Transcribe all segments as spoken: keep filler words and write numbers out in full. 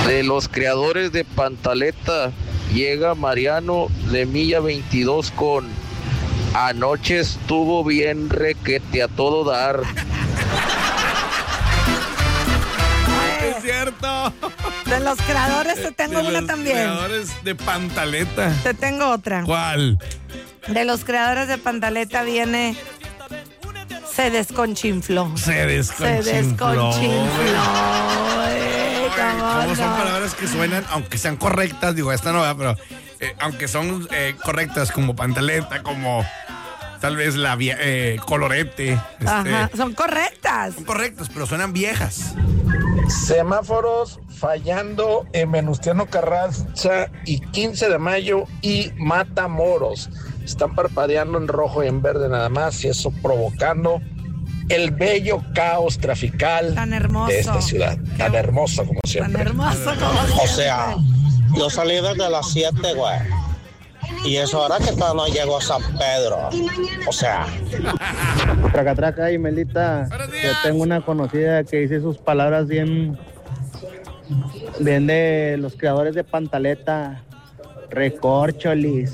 De los creadores de Pantaleta, llega Mariano de Milla veintidós con anoche estuvo bien requete a todo dar. Es cierto. De los creadores te tengo de una los también. Creadores de Pantaleta. Te tengo otra. ¿Cuál? De los creadores de Pantaleta viene Se desconchinfló. Se desconchinfló. Se desconchinfló. Ay, ¿Cómo son palabras que suenan, aunque sean correctas? Digo, esta no, pero eh, aunque son eh, correctas, como pantaleta, como tal vez la eh, colorete. Ajá, este, son correctas. Son correctas, pero suenan viejas. Semáforos fallando en Venustiano Carranza y quince de mayo y Matamoros. Están parpadeando en rojo y en verde nada más, y eso provocando el bello caos trafical tan hermoso de esta ciudad. Tan hermoso como siempre. Tan hermoso como siempre. O sea, yo salí desde las siete, güey. Y eso ahora que todavía no llego a San Pedro. O sea. Traca, traca, y Melita. Yo tengo una conocida que dice sus palabras bien, bien de los creadores de Pantaleta. Recorcholis.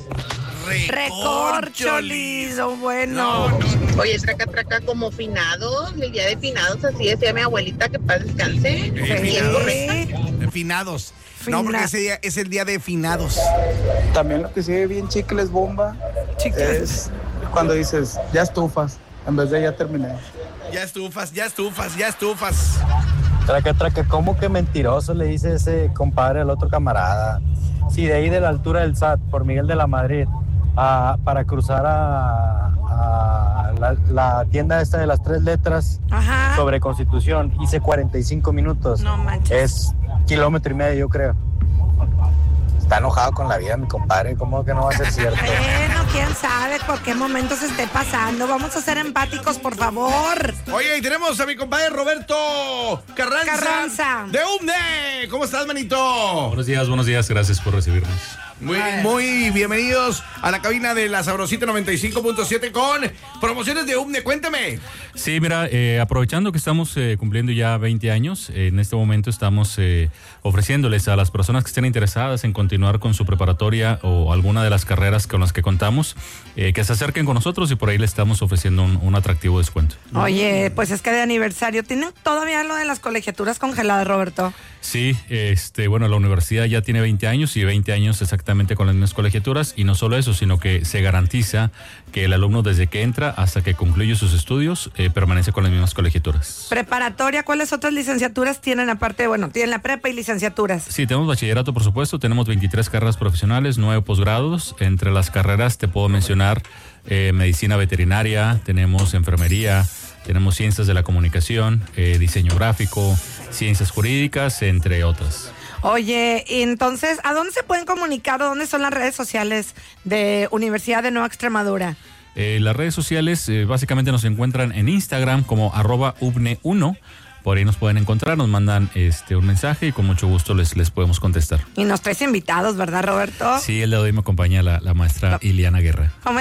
Recorcholis, oh, bueno. No, no. Oye, traca, traca, como finados, el día de finados, así decía mi abuelita, que paz descanse. Eh, finados. Finados. No, porque ese día es el día de finados. También lo que sigue bien chicles bomba Chicles. es cuando dices, ya estufas, en vez de ya terminé. Ya estufas, ya estufas, ya estufas. Traca, traca, ¿cómo que mentiroso le dice ese compadre al otro camarada? Si de ahí de la altura del S A T, por Miguel de la Madrid, a, para cruzar a, a la, la tienda esta de las tres letras, ajá, sobre Constitución, hice cuarenta y cinco minutos. No manches. Es kilómetro y medio, yo creo. Está enojado con la vida, mi compadre. ¿Cómo que no va a ser cierto? Bueno, quién sabe por qué momento se esté pasando. Vamos a ser empáticos, por favor. Oye, y tenemos a mi compadre Roberto Carranza, Carranza. de U M D E. ¿Cómo estás, manito? Buenos días, buenos días. Gracias por recibirnos. Muy, muy bienvenidos a la cabina de la Sabrosita noventa y cinco punto siete con promociones de U M D E. Cuéntame. Sí, mira, eh, aprovechando que estamos eh, cumpliendo ya veinte años, eh, en este momento estamos eh, ofreciéndoles a las personas que estén interesadas en continuar con su preparatoria o alguna de las carreras con las que contamos, eh, que se acerquen con nosotros, y por ahí le estamos ofreciendo un, un atractivo descuento. Oye, pues es que de aniversario, ¿tienen todavía lo de las colegiaturas congeladas, Roberto? Sí, este, bueno, la universidad ya tiene veinte años y veinte años exactamente con las mismas colegiaturas, y no solo eso, sino que se garantiza que el alumno desde que entra hasta que concluye sus estudios eh, permanece con las mismas colegiaturas. Preparatoria, ¿cuáles otras licenciaturas tienen aparte? Bueno, tienen la prepa y licenciaturas. Sí, tenemos bachillerato, por supuesto, tenemos veintitrés carreras profesionales, nueve posgrados. Entre las carreras te puedo mencionar eh, medicina veterinaria, tenemos enfermería, tenemos ciencias de la comunicación, eh, diseño gráfico, ciencias jurídicas, entre otras. Oye, entonces, ¿a dónde se pueden comunicar o dónde son las redes sociales de Universidad de Nueva Extremadura? Eh, las redes sociales eh, básicamente nos encuentran en Instagram como arroba U B N E uno. Por ahí nos pueden encontrar, nos mandan este un mensaje y con mucho gusto les, les podemos contestar. Y nos traes invitados, ¿verdad, Roberto? Sí, el de hoy me acompaña la, la maestra Iliana Guerra.